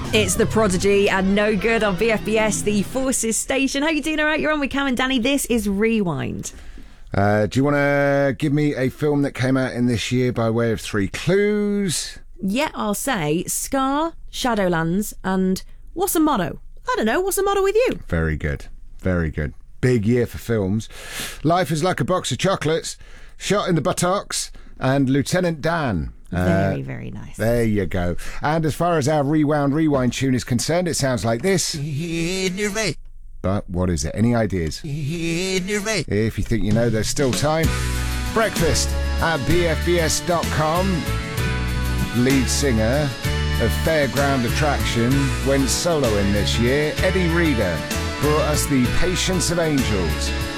It's The Prodigy and No Good on BFBS, the Forces station. How you doing? All right, you're on with Cam and Danny. This is Rewind. Do you want to give me a film that came out in this year by way of 3 clues? Yeah, I'll say Scar, Shadowlands, and what's a motto? I don't know. What's the motto with you? Very good. Very good. Big year for films. Life is Like a Box of Chocolates, Shot in the Buttocks, and Lieutenant Dan. Very, very nice. There you go. And as far as our rewind tune is concerned, it sounds like this. But what is it? Any ideas? If you think you know, there's still time. Breakfast at bfbs.com. Lead singer of Fairground Attraction went soloing this year. Eddie Reader brought us the Patience of Angels.